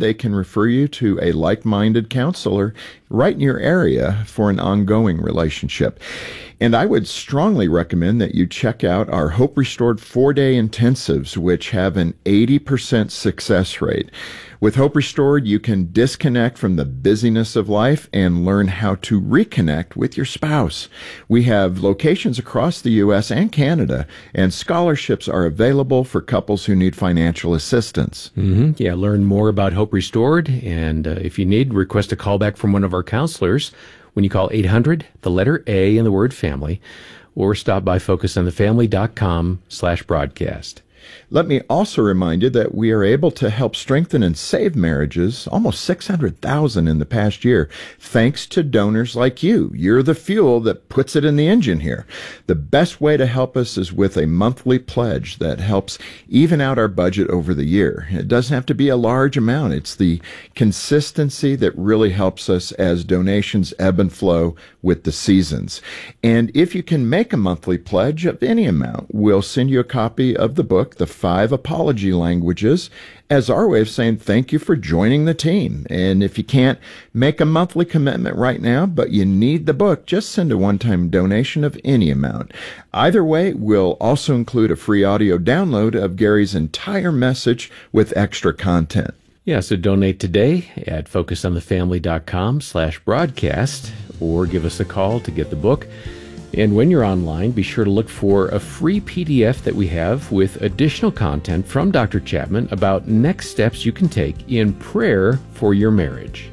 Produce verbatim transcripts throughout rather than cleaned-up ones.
they can refer you to a like-minded counselor right in your area for an ongoing relationship. And I would strongly recommend that you check out our Hope Restored four-day intensives, which have an eighty percent success rate. With Hope Restored, you can disconnect from the busyness of life and learn how to reconnect with your spouse. We have locations across the U S and Canada, and scholarships are available for couples who need financial assistance. Mm-hmm. Yeah, learn more about Hope Restored, and uh, if you need, request a call back from one of our counselors when you call eight hundred, the letter A and the word family, or stop by focusonthefamily.com slash broadcast. Let me also remind you that we are able to help strengthen and save marriages, almost six hundred thousand in the past year, thanks to donors like you. You're the fuel that puts it in the engine here. The best way to help us is with a monthly pledge that helps even out our budget over the year. It doesn't have to be a large amount. It's the consistency that really helps us as donations ebb and flow with the seasons. And if you can make a monthly pledge of any amount, we'll send you a copy of the book, The Five Apology Languages, as our way of saying thank you for joining the team. And if you can't make a monthly commitment right now, but you need the book, just send a one-time donation of any amount. Either way, we'll also include a free audio download of Gary's entire message with extra content. Yeah, so donate today at focusonthefamily.com slash broadcast, or give us a call to get the book. And when you're online, be sure to look for a free P D F that we have with additional content from Doctor Chapman about next steps you can take in prayer for your marriage.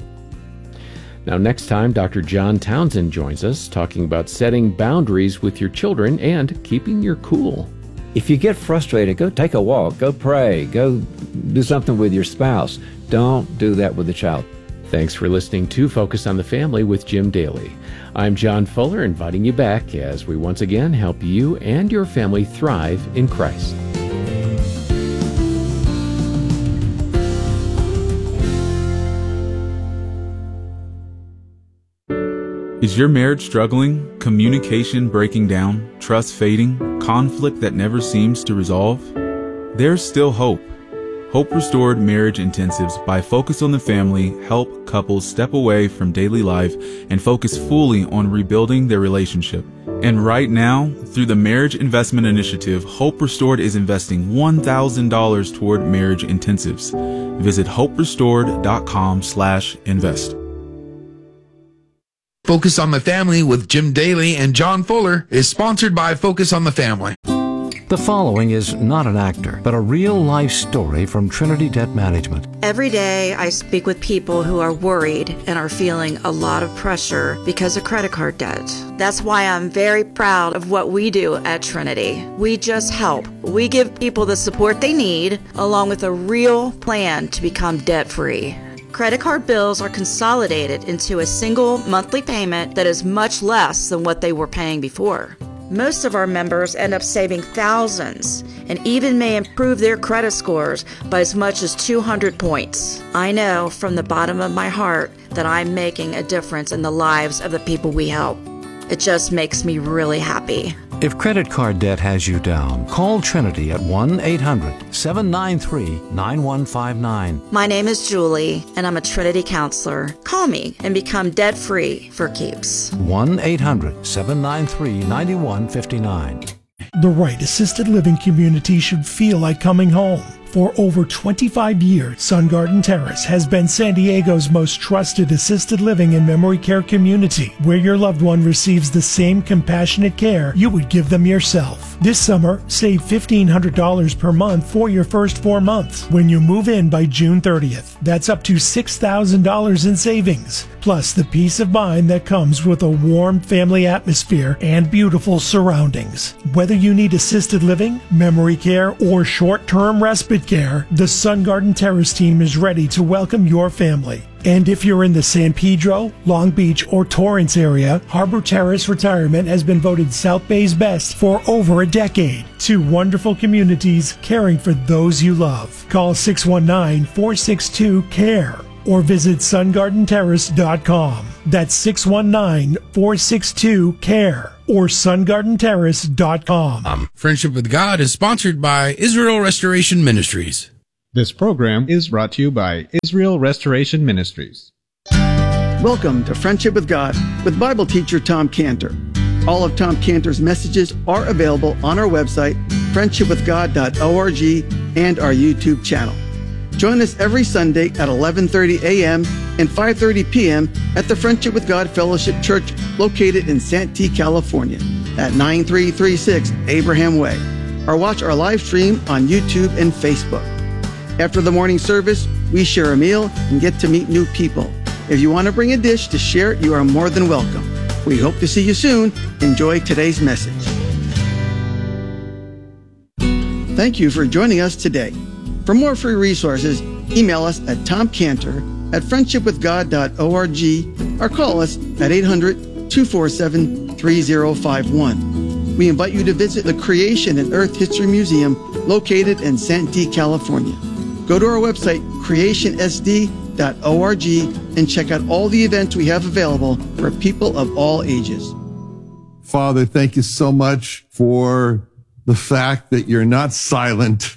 Now, next time, Doctor John Townsend joins us talking about setting boundaries with your children and keeping your cool. If you get frustrated, go take a walk, go pray, go do something with your spouse. Don't do that with the child. Thanks for listening to Focus on the Family with Jim Daly. I'm John Fuller, inviting you back as we once again help you and your family thrive in Christ. Is your marriage struggling? Communication breaking down? Trust fading? Conflict that never seems to resolve? There's still hope. Hope Restored Marriage Intensives by Focus on the Family help couples step away from daily life and focus fully on rebuilding their relationship. And right now, through the Marriage Investment Initiative, Hope Restored is investing one thousand dollars toward marriage intensives. Visit hoperestored.com slash invest. Focus on the Family with Jim Daly and John Fuller is sponsored by Focus on the Family. The following is not an actor, but a real-life story from Trinity Debt Management. Every day I speak with people who are worried and are feeling a lot of pressure because of credit card debt. That's why I'm very proud of what we do at Trinity. We just help. We give people the support they need, along with a real plan to become debt-free. Credit card bills are consolidated into a single monthly payment that is much less than what they were paying before. Most of our members end up saving thousands and even may improve their credit scores by as much as two hundred points. I know from the bottom of my heart that I'm making a difference in the lives of the people we help. It just makes me really happy. If credit card debt has you down, call Trinity at one eight hundred seven nine three nine one five nine. My name is Julie, and I'm a Trinity counselor. Call me and become debt-free for keeps. one eight hundred seven nine three nine one five nine. The right assisted living community should feel like coming home. For over twenty-five years, Sun Garden Terrace has been San Diego's most trusted assisted living and memory care community, where your loved one receives the same compassionate care you would give them yourself. This summer, save fifteen hundred dollars per month for your first four months when you move in by June thirtieth. That's up to six thousand dollars in savings, plus the peace of mind that comes with a warm family atmosphere and beautiful surroundings. Whether you need assisted living, memory care, or short-term respite care, the Sun Garden Terrace team is ready to welcome your family. And if you're in the San Pedro, Long Beach, or Torrance area, Harbor Terrace Retirement has been voted South Bay's best for over a decade. Two wonderful communities caring for those you love. Call six one nine, four six two, C A R E or visit sun garden terrace dot com. That's six one nine, four six two, C A R E or sun garden terrace dot com. Um, Friendship with God is sponsored by Israel Restoration Ministries. This program is brought to you by Israel Restoration Ministries. Welcome to Friendship with God with Bible teacher Tom Cantor. All of Tom Cantor's messages are available on our website, friendship with god dot org, and our YouTube channel. Join us every Sunday at eleven thirty a.m. and five thirty p.m. at the Friendship with God Fellowship Church located in Santee, California at nine three three six Abraham Way, or watch our live stream on YouTube and Facebook. After the morning service, we share a meal and get to meet new people. If you want to bring a dish to share, you are more than welcome. We hope to see you soon. Enjoy today's message. Thank you for joining us today. For more free resources, email us at tomcantor at friendship with god dot org or call us at eight hundred, two four seven, three zero five one. We invite you to visit the Creation and Earth History Museum located in Santee, California. Go to our website, creation s d dot org, and check out all the events we have available for people of all ages. Father, thank you so much for the fact that you're not silent.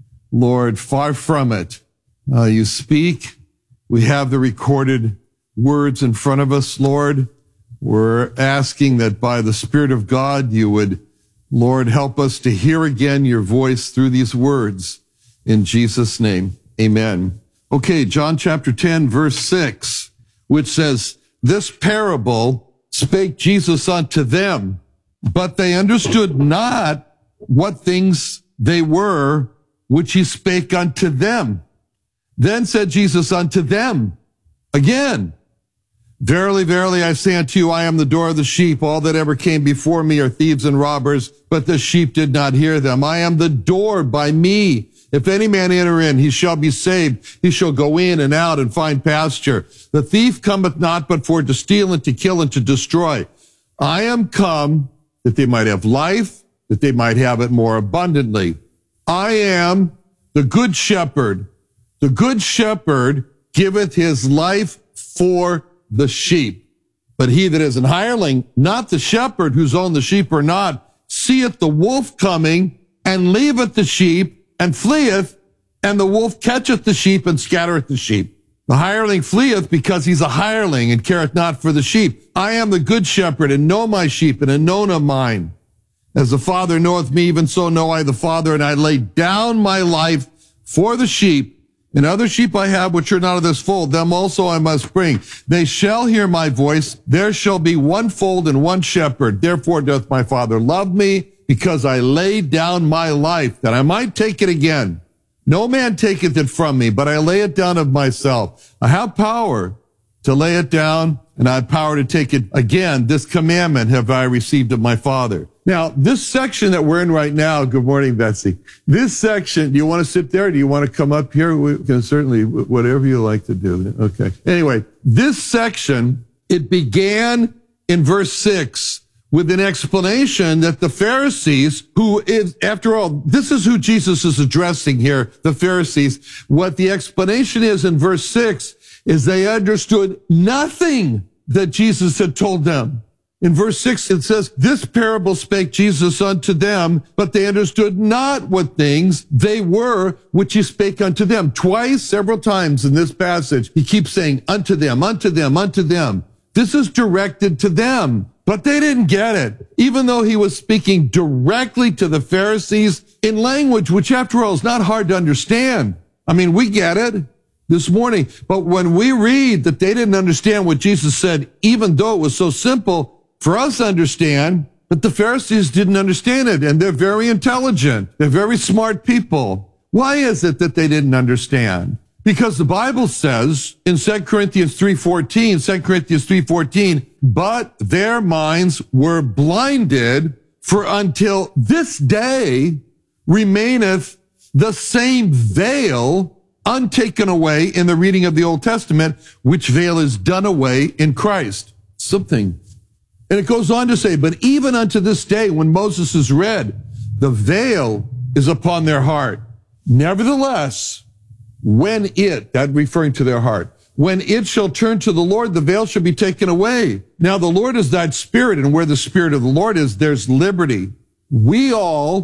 Lord, far from it. Uh, you speak. We have the recorded words in front of us, Lord. We're asking that by the Spirit of God, you would, Lord, help us to hear again your voice through these words. In Jesus' name, amen. Okay, John chapter ten, verse six, which says, "This parable spake Jesus unto them, but they understood not what things they were which he spake unto them. Then said Jesus unto them again, Verily, verily, I say unto you, I am the door of the sheep. All that ever came before me are thieves and robbers, but the sheep did not hear them. I am the door. By me, if any man enter in, he shall be saved. He shall go in and out and find pasture. The thief cometh not but for to steal and to kill and to destroy. I am come that they might have life, that they might have it more abundantly. I am the good shepherd. The good shepherd giveth his life for the sheep. But he that is an hireling, not the shepherd, whose own the sheep are not, seeth the wolf coming, and leaveth the sheep, and fleeth, and the wolf catcheth the sheep, and scattereth the sheep. The hireling fleeth because he's a hireling, and careth not for the sheep. I am the good shepherd, and know my sheep, and are known of mine. As the Father knoweth me, even so know I the Father, and I lay down my life for the sheep. And other sheep I have which are not of this fold, them also I must bring. They shall hear my voice. There shall be one fold and one shepherd. Therefore doth my Father love me, because I lay down my life, that I might take it again. No man taketh it from me, but I lay it down of myself. I have power to lay it down, and I have power to take it again. This commandment have I received of my Father. Now, this section that we're in right now, good morning, Betsy. This section, do you want to sit there? Do you want to come up here? We can certainly, whatever you like to do. Okay. Anyway, this section, it began in verse six with an explanation that the Pharisees, who is, after all, this is who Jesus is addressing here, the Pharisees. What the explanation is in verse six is they understood nothing that Jesus had told them. In verse six, it says, this parable spake Jesus unto them, but they understood not what things they were which he spake unto them. Twice, several times in this passage, he keeps saying, unto them, unto them, unto them. This is directed to them, but they didn't get it. Even though he was speaking directly to the Pharisees in language, which after all is not hard to understand. I mean, we get it this morning, but when we read that they didn't understand what Jesus said, even though it was so simple for us to understand, but the Pharisees didn't understand it, and they're very intelligent. They're very smart people. Why is it that they didn't understand? Because the Bible says in Second Corinthians three fourteen, Second Corinthians three fourteen, but their minds were blinded, for until this day remaineth the same veil untaken away in the reading of the Old Testament, which veil is done away in Christ. Something. And it goes on to say, but even unto this day, when Moses is read, the veil is upon their heart. Nevertheless, when it, that referring to their heart, when it shall turn to the Lord, the veil shall be taken away. Now the Lord is that Spirit, and where the Spirit of the Lord is, there's liberty. We all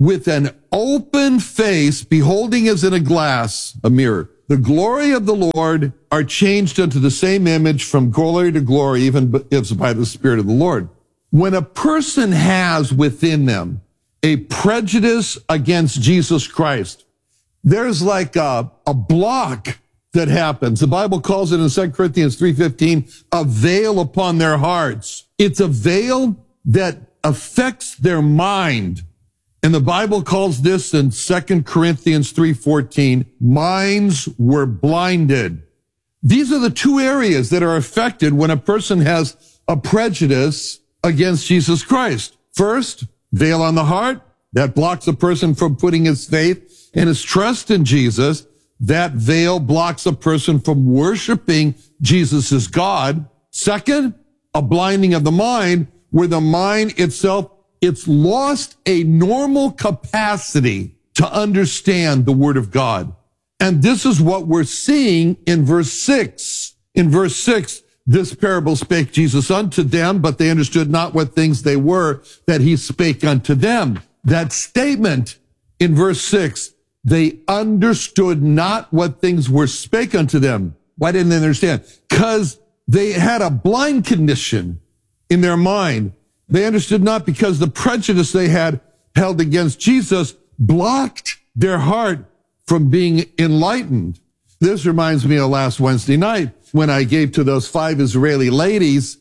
with an open face, beholding as in a glass, a mirror, the glory of the Lord, are changed unto the same image from glory to glory, even as by the Spirit of the Lord. When a person has within them a prejudice against Jesus Christ, there's like a, a block that happens. The Bible calls it in Second Corinthians three fifteen, a veil upon their hearts. It's a veil that affects their mind. And the Bible calls this in Second Corinthians three fourteen, minds were blinded. These are the two areas that are affected when a person has a prejudice against Jesus Christ. First, veil on the heart. That blocks a person from putting his faith and his trust in Jesus. That veil blocks a person from worshiping Jesus as God. Second, a blinding of the mind, where the mind itself, it's lost a normal capacity to understand the Word of God. And this is what we're seeing in verse six. In verse six, this parable spake Jesus unto them, but they understood not what things they were that he spake unto them. That statement in verse six, they understood not what things were spake unto them. Why didn't they understand? Because they had a blind condition in their mind. They understood not because the prejudice they had held against Jesus blocked their heart from being enlightened. This reminds me of last Wednesday night when I gave to those five Israeli ladies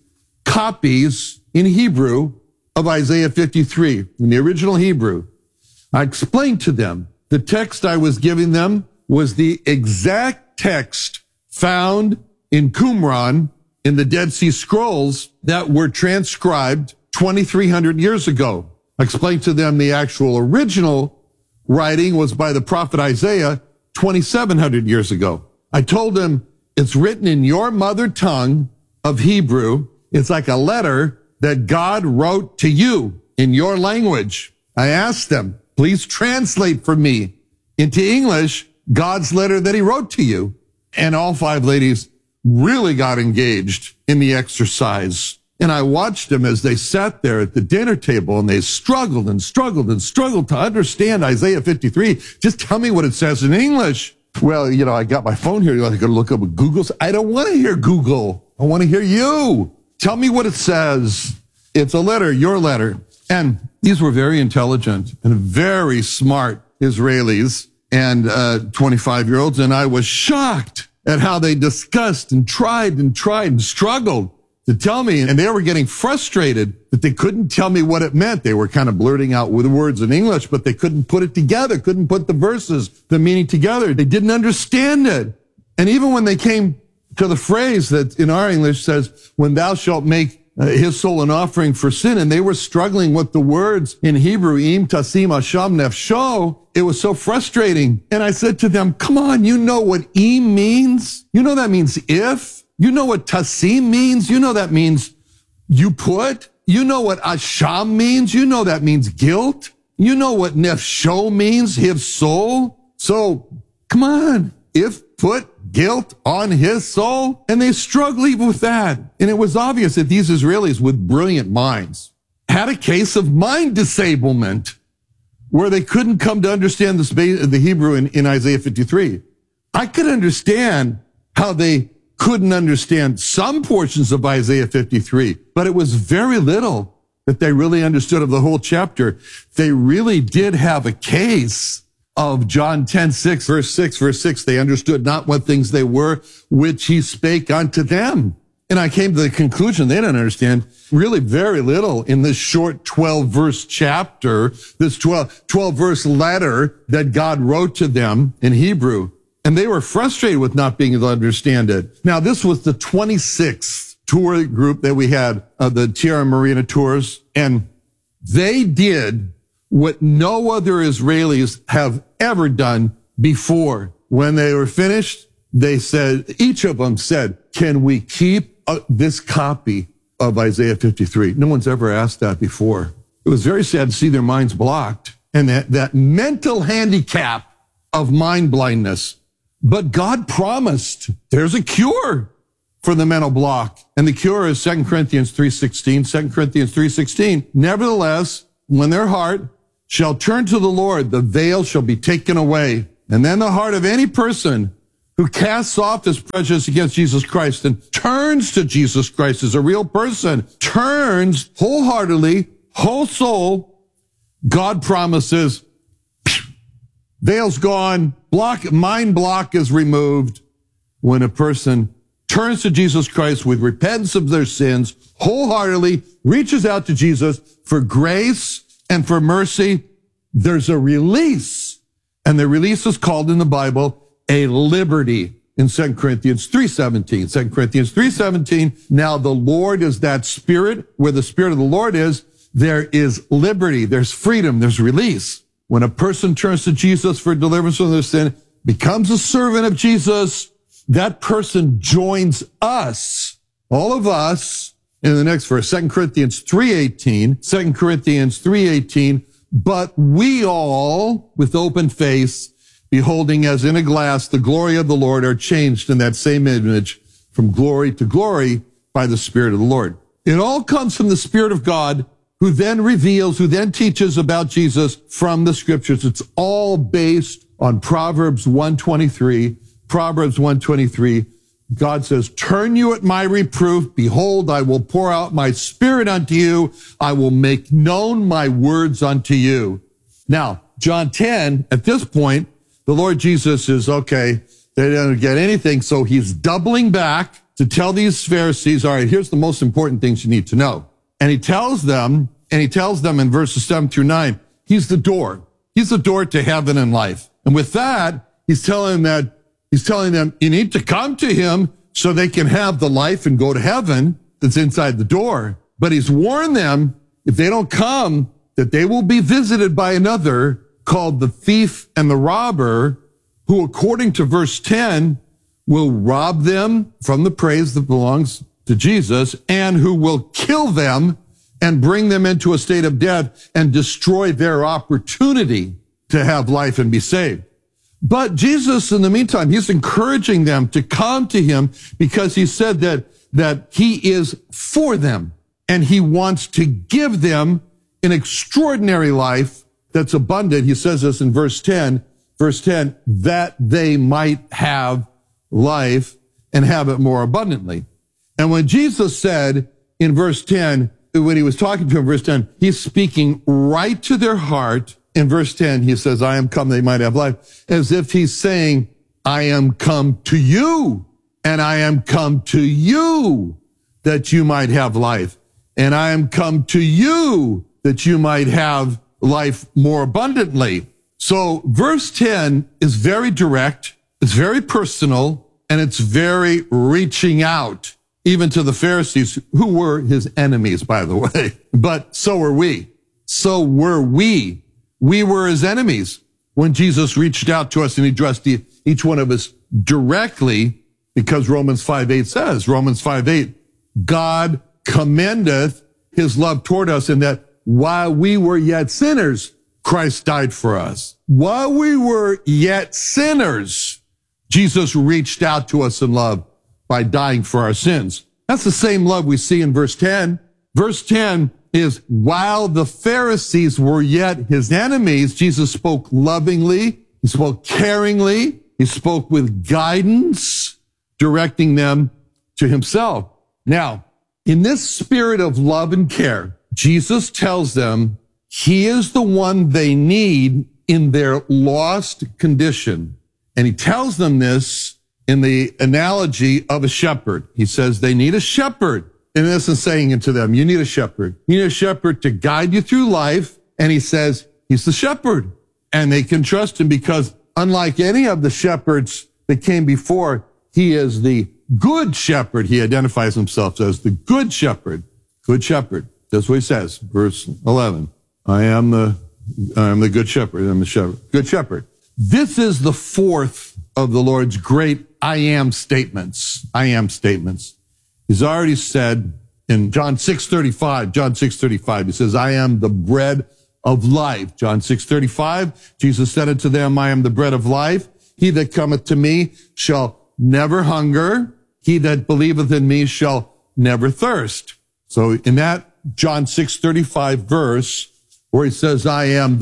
copies in Hebrew of Isaiah fifty-three, in the original Hebrew. I explained to them the text I was giving them was the exact text found in Qumran in the Dead Sea Scrolls that were transcribed twenty-three hundred years ago. I explained to them the actual original writing was by the prophet Isaiah twenty-seven hundred years ago. I told them it's written in your mother tongue of Hebrew. It's like a letter that God wrote to you in your language. I asked them, please translate for me into English God's letter that he wrote to you. And all five ladies really got engaged in the exercise. And I watched them as they sat there at the dinner table and they struggled and struggled and struggled to understand Isaiah fifty-three. Just tell me what it says in English. Well, you know, I got my phone here. I got to look up what Google says. I don't want to hear Google. I want to hear you. Tell me what it says. It's a letter, your letter. And these were very intelligent and very smart Israelis and uh, twenty-five-year-olds. And I was shocked at how they discussed and tried and tried and struggled to tell me. And they were getting frustrated that they couldn't tell me what it meant. They were kind of blurting out with words in English, but they couldn't put it together, couldn't put the verses, the meaning together. They didn't understand it. And even when they came to the phrase that in our English says, when thou shalt make uh, his soul an offering for sin, and they were struggling with the words in Hebrew, im tasim asham nefsho, it was so frustrating. And I said to them, come on, you know what im means? You know that means if? You know what tasim means? You know that means you put? You know what asham means? You know that means guilt? You know what nefsho means, his soul? So, come on, if put guilt on his soul? And they struggled even with that. And it was obvious that these Israelis with brilliant minds had a case of mind disablement where they couldn't come to understand the, the Hebrew in, in Isaiah fifty-three. I could understand how they couldn't understand some portions of Isaiah fifty-three, but it was very little that they really understood of the whole chapter. They really did have a case of John ten six, verse six, verse six. They understood not what things they were, which he spake unto them. And I came to the conclusion they didn't understand really very little in this short twelve verse chapter, this twelve, twelve verse letter that God wrote to them in Hebrew. And they were frustrated with not being able to understand it. Now, this was the twenty-sixth tour group that we had of the Tierra Marina tours. And they did what no other Israelis have ever done before. When they were finished, they said, each of them said, can we keep uh, this copy of Isaiah fifty-three? No one's ever asked that before. It was very sad to see their minds blocked and that, that mental handicap of mind blindness. But God promised there's a cure for the mental block. And the cure is Second Corinthians three sixteen. Second Corinthians three sixteen. Nevertheless, when their heart shall turn to the Lord, the veil shall be taken away. And then the heart of any person who casts off his prejudice against Jesus Christ and turns to Jesus Christ as a real person, turns wholeheartedly, whole soul, God promises, veil's gone, block, mind block is removed. When a person turns to Jesus Christ with repentance of their sins, wholeheartedly reaches out to Jesus for grace and for mercy, there's a release. And the release is called in the Bible a liberty in Second Corinthians three seventeen. Second Corinthians three seventeen, now the Lord is that Spirit. Where the Spirit of the Lord is, there is liberty, there's freedom, there's release. When a person turns to Jesus for deliverance from their sin, becomes a servant of Jesus, that person joins us, all of us, in the next verse, Second Corinthians three eighteen, Second Corinthians three eighteen, but we all, with open face, beholding as in a glass the glory of the Lord, are changed in that same image from glory to glory by the Spirit of the Lord. It all comes from the Spirit of God, who then reveals, who then teaches about Jesus from the Scriptures. It's all based on Proverbs one twenty-three. Proverbs one twenty-three. God says, turn you at my reproof. Behold, I will pour out my Spirit unto you. I will make known my words unto you. Now, John ten, at this point, the Lord Jesus is, okay, they don't get anything, so he's doubling back to tell these Pharisees, all right, here's the most important things you need to know. And he tells them, and he tells them in verses seven through nine, he's the door. He's the door to heaven and life. And with that, he's telling them that, he's telling them, you need to come to him so they can have the life and go to heaven that's inside the door. But he's warned them, if they don't come, that they will be visited by another called the thief and the robber, who, according to verse ten, will rob them from the praise that belongs to Jesus, and who will kill them and bring them into a state of death and destroy their opportunity to have life and be saved. But Jesus, in the meantime, he's encouraging them to come to him because he said that, that he is for them and he wants to give them an extraordinary life that's abundant. He says this in verse ten, verse ten, that they might have life and have it more abundantly. And when Jesus said in verse ten, when he was talking to him, verse ten, he's speaking right to their heart. In verse ten, he says, I am come that they might have life, as if he's saying, I am come to you, and I am come to you that you might have life. And I am come to you that you might have life more abundantly. So verse ten is very direct, it's very personal, and it's very reaching out, even to the Pharisees, who were his enemies, by the way. But so were we. So were we. We were his enemies when Jesus reached out to us and he addressed each one of us directly, because Romans five eight says, Romans five eight, God commendeth his love toward us in that while we were yet sinners, Christ died for us. While we were yet sinners, Jesus reached out to us in love by dying for our sins. That's the same love we see in verse ten. Verse ten is, while the Pharisees were yet his enemies, Jesus spoke lovingly, he spoke caringly, he spoke with guidance, directing them to himself. Now, in this spirit of love and care, Jesus tells them he is the one they need in their lost condition. And he tells them this in the analogy of a shepherd. He says they need a shepherd. In essence, saying to them, you need a shepherd. You need a shepherd to guide you through life. And he says he's the shepherd. And they can trust him because unlike any of the shepherds that came before, he is the good shepherd. He identifies himself as the good shepherd. Good shepherd. That's what he says. Verse eleven. I am the, I am the good shepherd. I'm the shepherd. Good shepherd. This is the fourth of the Lord's great I am statements. I am statements. He's already said in John six thirty-five, John six thirty-five, he says, I am the bread of life. John six thirty-five, Jesus said unto them, I am the bread of life. He that cometh to me shall never hunger. He that believeth in me shall never thirst. So in that John six thirty-five verse, where he says, I am the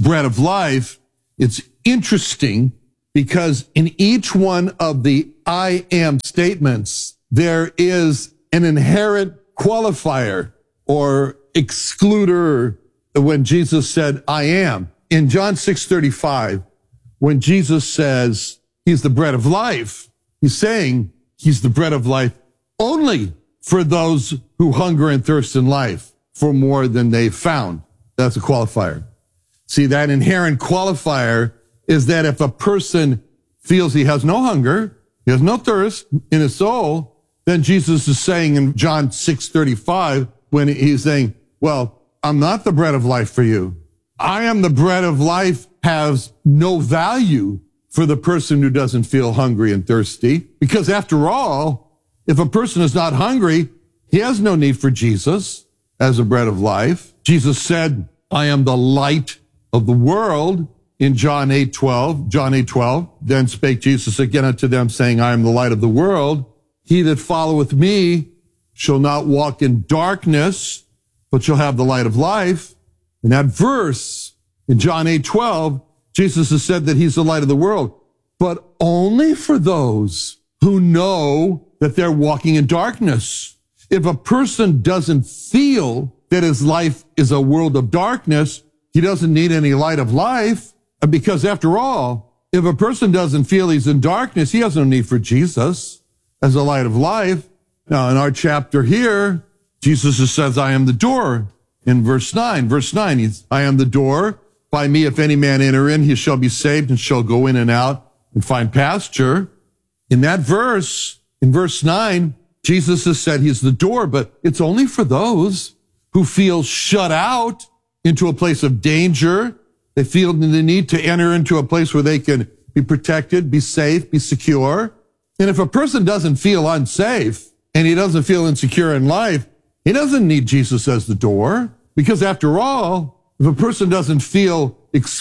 bread of life, it's interesting because in each one of the I am statements, there is an inherent qualifier or excluder when Jesus said, I am. In John six thirty-five, when Jesus says he's the bread of life, he's saying he's the bread of life only for those who hunger and thirst in life for more than they've found. That's a qualifier. See, that inherent qualifier is that if a person feels he has no hunger, he has no thirst in his soul, then Jesus is saying in John six thirty-five, when he's saying, well, I'm not the bread of life for you. I am the bread of life has no value for the person who doesn't feel hungry and thirsty. Because after all, if a person is not hungry, he has no need for Jesus as a bread of life. Jesus said, I am the light of the world in John eight twelve. John eight twelve. Then spake Jesus again unto them, saying, I am the light of the world. He that followeth me shall not walk in darkness, but shall have the light of life. In that verse, in John eight twelve, Jesus has said that he's the light of the world, but only for those who know that they're walking in darkness. If a person doesn't feel that his life is a world of darkness, he doesn't need any light of life. Because after all, if a person doesn't feel he's in darkness, he has no need for Jesus as a light of life. Now, in our chapter here, Jesus says, I am the door. In verse nine, verse nine, he's, I am the door. By me, if any man enter in, he shall be saved and shall go in and out and find pasture. In that verse, in verse nine, Jesus has said he's the door, but it's only for those who feel shut out into a place of danger. They feel the need to enter into a place where they can be protected, be safe, be secure. And if a person doesn't feel unsafe and he doesn't feel insecure in life, he doesn't need Jesus as the door. Because after all, if a person doesn't feel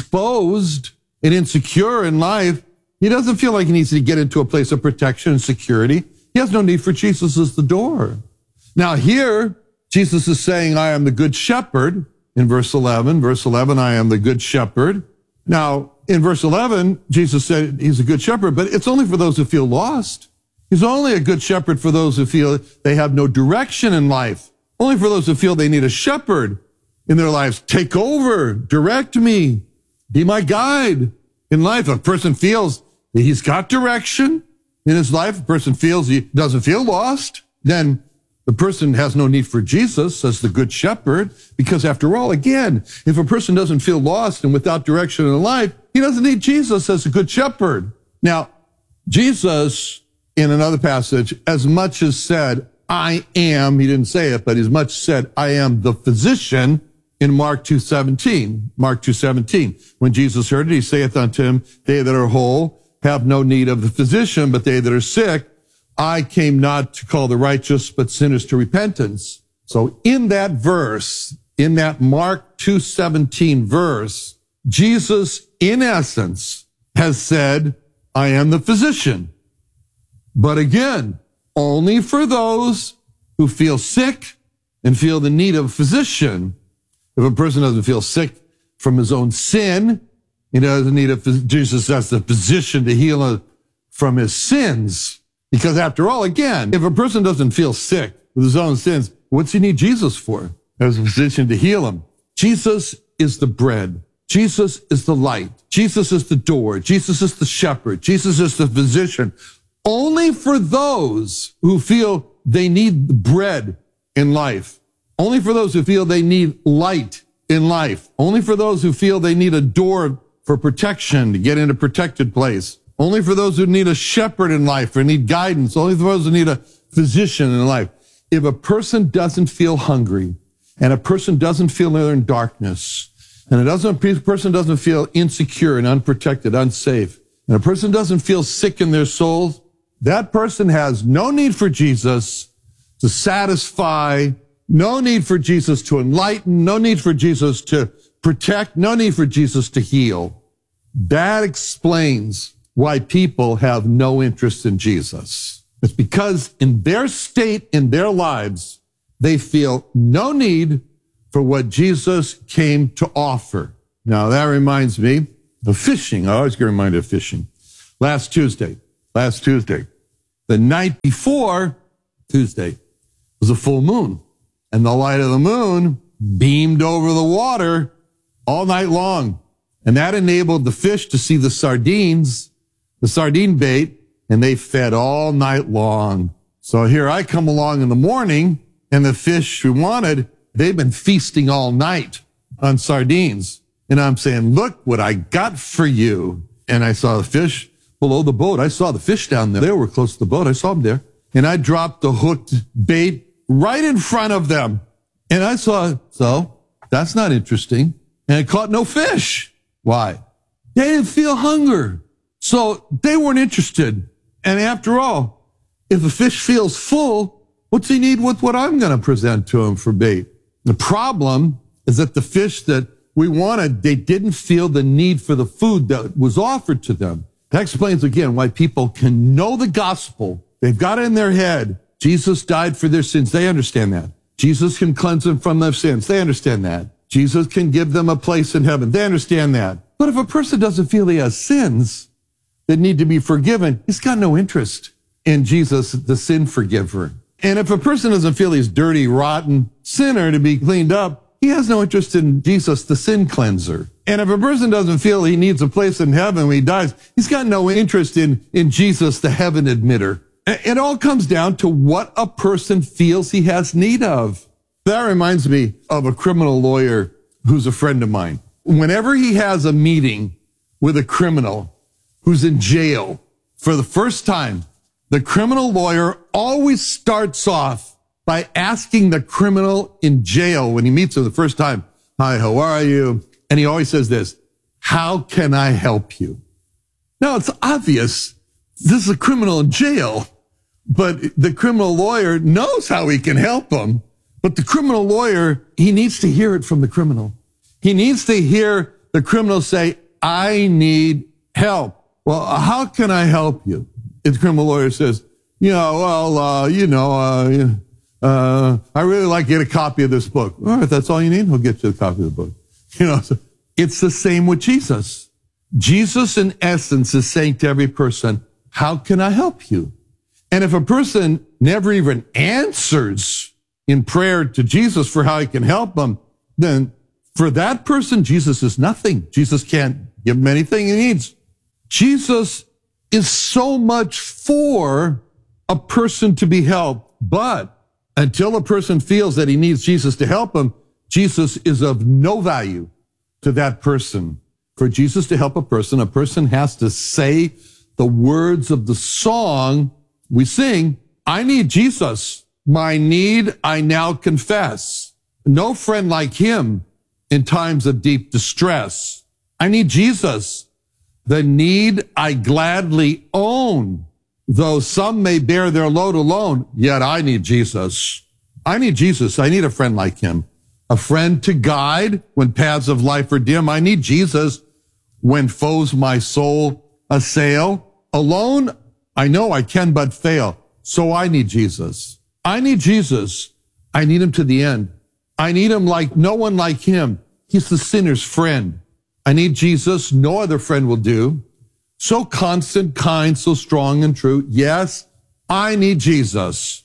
exposed and insecure in life, he doesn't feel like he needs to get into a place of protection and security. He has no need for Jesus as the door. Now here, Jesus is saying, I am the good shepherd. In verse eleven, verse eleven, I am the good shepherd. Now, in verse eleven, Jesus said he's a good shepherd, but it's only for those who feel lost. He's only a good shepherd for those who feel they have no direction in life. Only for those who feel they need a shepherd in their lives. Take over, direct me, be my guide in life. If a person feels that he's got direction in his life, if a person feels he doesn't feel lost, then the person has no need for Jesus as the good shepherd, because after all, again, if a person doesn't feel lost and without direction in life, he doesn't need Jesus as a good shepherd. Now, Jesus, in another passage, as much as said, I am, he didn't say it, but as much said, I am the physician in Mark two seventeen. Mark two seventeen. When Jesus heard it, he saith unto him, they that are whole have no need of the physician, but they that are sick. I came not to call the righteous, but sinners to repentance. So in that verse, in that Mark two seventeen verse, Jesus, in essence, has said, I am the physician. But again, only for those who feel sick and feel the need of a physician. If a person doesn't feel sick from his own sin, he doesn't need a physician. Jesus has the physician to heal him from his sins. Because after all, again, if a person doesn't feel sick with his own sins, what's he need Jesus for? As a physician to heal him. Jesus is the bread. Jesus is the light. Jesus is the door. Jesus is the shepherd. Jesus is the physician. Only for those who feel they need bread in life. Only for those who feel they need light in life. Only for those who feel they need a door for protection to get in a protected place. Only for those who need a shepherd in life or need guidance. Only for those who need a physician in life. If a person doesn't feel hungry and a person doesn't feel they're in darkness and a doesn't, a person doesn't feel insecure and unprotected, unsafe, and a person doesn't feel sick in their souls, that person has no need for Jesus to satisfy, no need for Jesus to enlighten, no need for Jesus to protect, no need for Jesus to heal. That explains why people have no interest in Jesus. It's because in their state, in their lives, they feel no need for what Jesus came to offer. Now, that reminds me of fishing. I always get reminded of fishing. Last Tuesday, last Tuesday, the night before Tuesday was a full moon, and the light of the moon beamed over the water all night long. And that enabled the fish to see the sardines, the sardine bait, and they fed all night long. So here I come along in the morning, and the fish we wanted, they've been feasting all night on sardines. And I'm saying, look what I got for you. And I saw the fish below the boat. I saw the fish down there. They were close to the boat. I saw them there. And I dropped the hooked bait right in front of them. And I saw, so that's not interesting. And I caught no fish. Why? They didn't feel hunger. So they weren't interested. And after all, if a fish feels full, what's he need with what I'm going to present to him for bait? The problem is that the fish that we wanted, they didn't feel the need for the food that was offered to them. That explains again why people can know the gospel. They've got it in their head. Jesus died for their sins. They understand that. Jesus can cleanse them from their sins. They understand that. Jesus can give them a place in heaven. They understand that. But if a person doesn't feel he has sins that need to be forgiven, he's got no interest in Jesus, the sin forgiver. And if a person doesn't feel he's dirty, rotten sinner to be cleaned up, he has no interest in Jesus, the sin cleanser. And if a person doesn't feel he needs a place in heaven when he dies, he's got no interest in, in Jesus, the heaven admitter. It all comes down to what a person feels he has need of. That reminds me of a criminal lawyer who's a friend of mine. Whenever he has a meeting with a criminal who's in jail for the first time, the criminal lawyer always starts off by asking the criminal in jail when he meets him the first time, "Hi, how are you?" And he always says this, "How can I help you?" Now, it's obvious this is a criminal in jail, but the criminal lawyer knows how he can help him. But the criminal lawyer, he needs to hear it from the criminal. He needs to hear the criminal say, "I need help." Well, how can I help you? If the criminal lawyer says, you know, well, uh, you know, uh, uh, I really like to get a copy of this book. All right, that's all you need. We'll get you a copy of the book. You know, so it's the same with Jesus. Jesus, in essence, is saying to every person, how can I help you? And if a person never even answers in prayer to Jesus for how he can help them, then for that person, Jesus is nothing. Jesus can't give him anything he needs. Jesus is so much for a person to be helped, but until a person feels that he needs Jesus to help him, Jesus is of no value to that person. For Jesus to help a person, a person has to say the words of the song we sing, "I need Jesus. My need I now confess. No friend like him in times of deep distress. I need Jesus. The need I gladly own. Though some may bear their load alone, yet I need Jesus. I need Jesus. I need a friend like him. A friend to guide when paths of life are dim. I need Jesus when foes my soul assail. Alone, I know I can but fail. So I need Jesus. I need Jesus. I need him to the end. I need him like no one like him. He's the sinner's friend. I need Jesus. No other friend will do. So constant, kind, so strong and true. Yes, I need Jesus.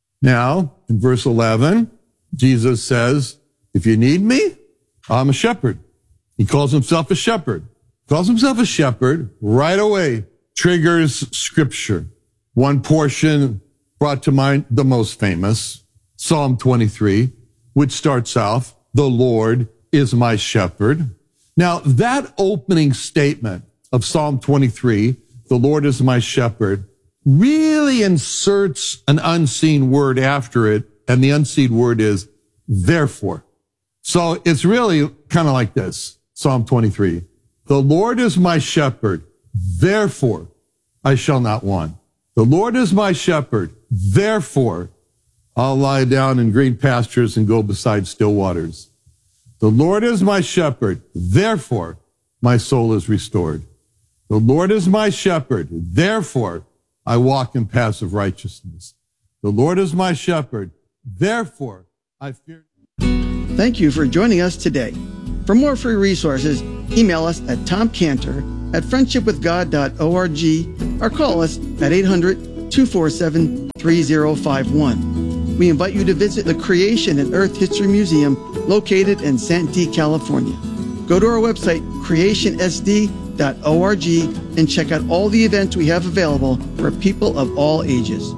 Now, in verse eleven, Jesus says, if you need me, I'm a shepherd. He calls himself a shepherd. Calls himself a shepherd right away. Triggers scripture. One portion brought to mind the most famous, Psalm twenty-three, which starts off, the Lord is my shepherd. Now, that opening statement of Psalm twenty-three, the Lord is my shepherd, really inserts an unseen word after it, and the unseen word is therefore. So it's really kind of like this, Psalm twenty-three. The Lord is my shepherd, therefore I shall not want. The Lord is my shepherd, therefore I'll lie down in green pastures and go beside still waters. The Lord is my shepherd, therefore my soul is restored. The Lord is my shepherd, therefore I walk in paths of righteousness. The Lord is my shepherd, therefore I fear. Thank you for joining us today. For more free resources, email us at tomcantor at friendship with god dot org or call us at eight hundred, two four seven, three zero five one. We invite you to visit the Creation and Earth History Museum located in Santee, California. Go to our website, creation s d dot org, and check out all the events we have available for people of all ages.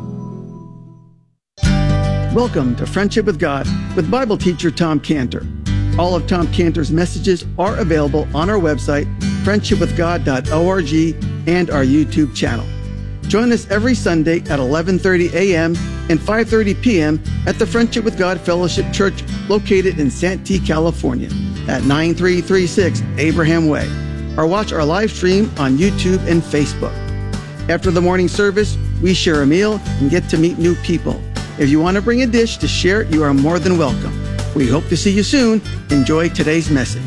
Welcome to Friendship with God with Bible teacher Tom Cantor. All of Tom Cantor's messages are available on our website, friendship with god dot org, and our YouTube channel. Join us every Sunday at eleven thirty a.m. and five thirty p.m. at the Friendship with God Fellowship Church located in Santee, California at nine three three six Abraham Way, or watch our live stream on YouTube and Facebook. After the morning service, we share a meal and get to meet new people. If you want to bring a dish to share, you are more than welcome. We hope to see you soon. Enjoy today's message.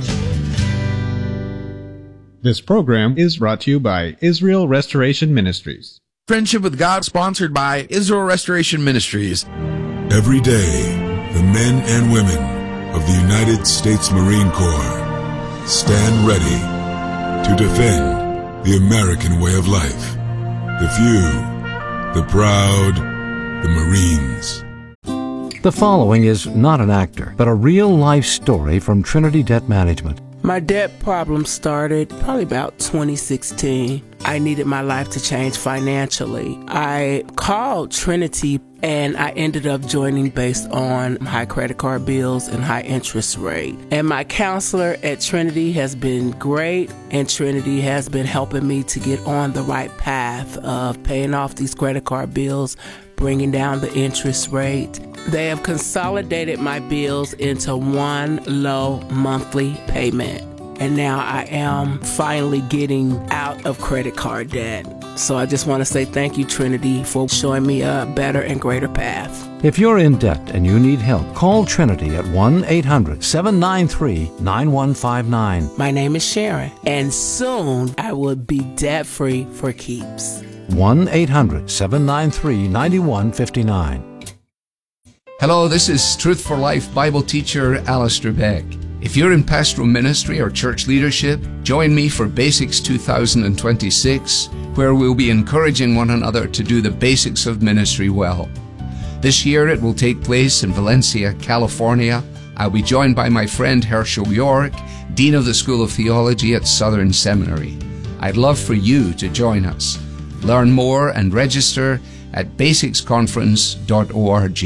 This program is brought to you by Israel Restoration Ministries. Friendship with God, sponsored by Israel Restoration Ministries. Every day, the men and women of the United States Marine Corps stand ready to defend the American way of life. The few, the proud, the Marines. The following is not an actor, but a real-life story from Trinity Debt Management. My debt problem started probably about twenty sixteen. I needed my life to change financially. I called Trinity and I ended up joining based on high credit card bills and high interest rate. And my counselor at Trinity has been great, and Trinity has been helping me to get on the right path of paying off these credit card bills, bringing down the interest rate. They have consolidated my bills into one low monthly payment. And now I am finally getting out of credit card debt. So I just want to say thank you, Trinity, for showing me a better and greater path. If you're in debt and you need help, call Trinity at one eight hundred, seven nine three, nine one five nine. My name is Sharon, and soon I will be debt-free for keeps. one eight hundred, seven nine three, nine one five nine. Hello, this is Truth for Life Bible teacher Alistair Beck. If you're in pastoral ministry or church leadership, join me for Basics two thousand twenty-six, where we'll be encouraging one another to do the basics of ministry well. This year it will take place in Valencia, California. I'll be joined by my friend Herschel York, Dean of the School of Theology at Southern Seminary. I'd love for you to join us. Learn more and register at basics conference dot org.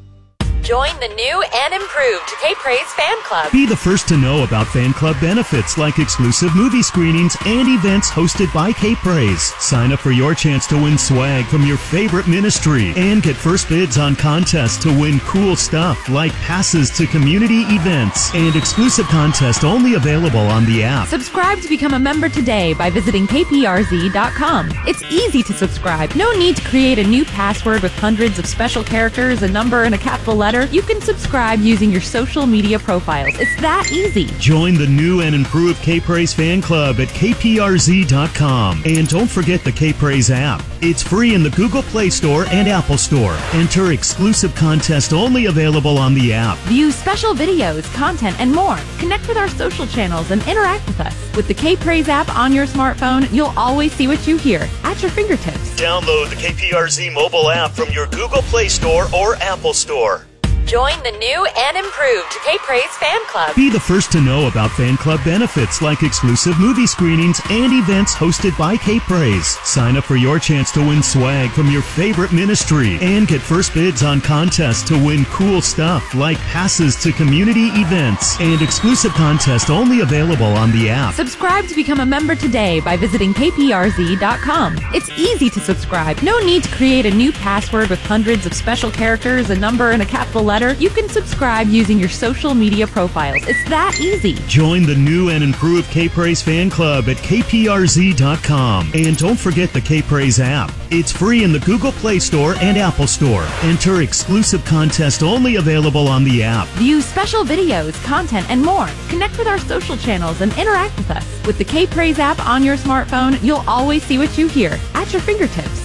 Join the new and improved K-Praise Fan Club. Be the first to know about fan club benefits like exclusive movie screenings and events hosted by K-Praise. Sign up for your chance to win swag from your favorite ministry and get first bids on contests to win cool stuff like passes to community events and exclusive contests only available on the app. Subscribe to become a member today by visiting K P R Z dot com. It's easy to subscribe. No need to create a new password with hundreds of special characters, a number, and a capital letter. You can subscribe using your social media profiles. It's that easy. Join the new and improved K-Praise Fan Club at K P R Z dot com. And don't forget the K-Praise app. It's free in the Google Play Store and Apple Store. Enter exclusive contests only available on the app. View special videos, content, and more. Connect with our social channels and interact with us. With the K-Praise app on your smartphone, you'll always see what you hear at your fingertips. Download the K P R Z mobile app from your Google Play Store or Apple Store. Join the new and improved K-Praise Fan Club. Be the first to know about fan club benefits like exclusive movie screenings and events hosted by K-Praise. Sign up for your chance to win swag from your favorite ministry and get first bids on contests to win cool stuff like passes to community events and exclusive contests only available on the app. Subscribe to become a member today by visiting K P R Z dot com. It's easy to subscribe. No need to create a new password with hundreds of special characters, a number, and a capital letter. You can subscribe using your social media profiles. It's that easy. Join the new and improved K-Praise Fan Club at K P R Z dot com. And don't forget the K-Praise app. It's free in the Google Play Store and Apple Store. Enter exclusive contests only available on the app. View special videos, content, and more. Connect with our social channels and interact with us. With the K-Praise app on your smartphone, you'll always see what you hear at your fingertips.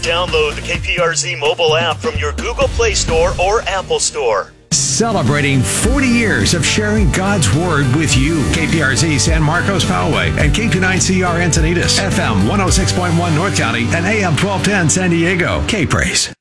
Download the K P R Z mobile app from your Google Play Store or Apple Store. Celebrating forty years of sharing God's Word with you. K P R Z San Marcos Poway and K two nine C R Encinitas, F M one oh six point one North County and A M twelve ten San Diego. K-Praise.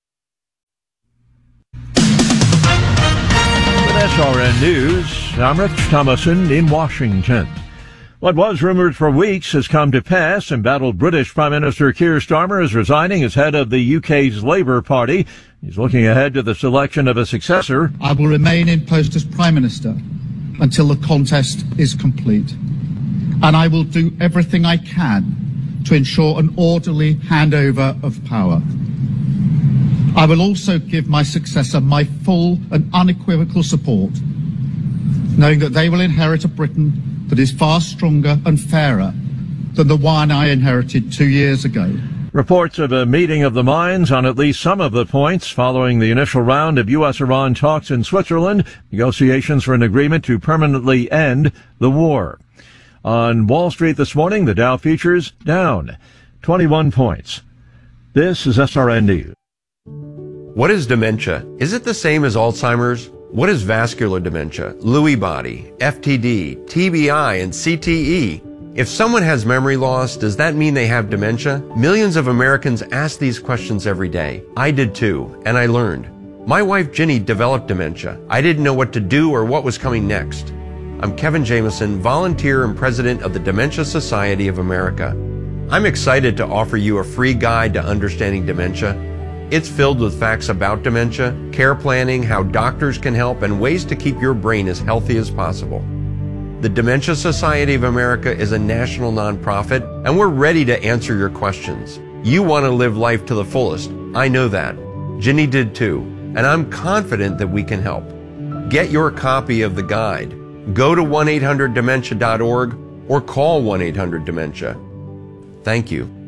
With S R N News, I'm Rich Thomason in Washington. What was rumored for weeks has come to pass. Embattled British Prime Minister Keir Starmer is resigning as head of the U K's Labour Party. He's looking ahead to the selection of a successor. I will remain in post as Prime Minister until the contest is complete. And I will do everything I can to ensure an orderly handover of power. I will also give my successor my full and unequivocal support, knowing that they will inherit a Britain that is far stronger and fairer than the one I inherited two years ago. Reports of a meeting of the minds on at least some of the points following the initial round of U S Iran talks in Switzerland, negotiations for an agreement to permanently end the war. On Wall Street this morning, the Dow futures down twenty-one points. This is S R N News. What is dementia? Is it the same as Alzheimer's? What is vascular dementia, Lewy body, F T D, T B I, and C T E? If someone has memory loss, does that mean they have dementia? Millions of Americans ask these questions every day. I did too, and I learned. My wife Ginny developed dementia. I didn't know what to do or what was coming next. I'm Kevin Jameson, volunteer and president of the Dementia Society of America. I'm excited to offer you a free guide to understanding dementia. It's filled with facts about dementia, care planning, how doctors can help, and ways to keep your brain as healthy as possible. The Dementia Society of America is a national nonprofit, and we're ready to answer your questions. You want to live life to the fullest. I know that. Ginny did too, and I'm confident that we can help. Get your copy of the guide. Go to one eight hundred dementia dot org or call one eight hundred dementia. Thank you.